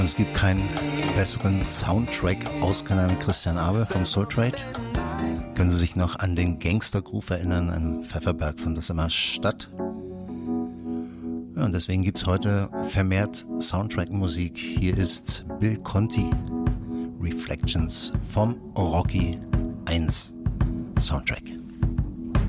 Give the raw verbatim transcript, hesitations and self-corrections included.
Es gibt keinen besseren Soundtrack aus Kanal Christian Abel vom Soul Trade. Können Sie sich noch an den Gangster Groove erinnern? Im Pfefferberg fand das immer statt. Ja, und deswegen gibt es heute vermehrt Soundtrack-Musik. Hier ist Bill Conti, Reflections vom Rocky eins Soundtrack.